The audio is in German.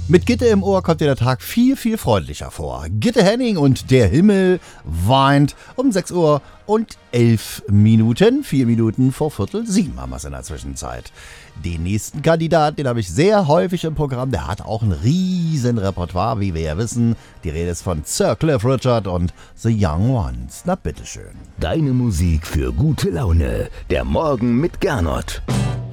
Mit Gitte im Ohr kommt dir der Tag viel, viel freundlicher vor. Gitte Henning und der Himmel weint um 6 Uhr und 11 Minuten. 4 Minuten vor 6:45 haben wir es in der Zwischenzeit. Den nächsten Kandidat, den habe ich sehr häufig im Programm. Der hat auch ein riesen Repertoire, wie wir ja wissen. Die Rede ist von Sir Cliff Richard und The Young Ones. Na bitteschön. Deine Musik für gute Laune. Der Morgen mit Gernot.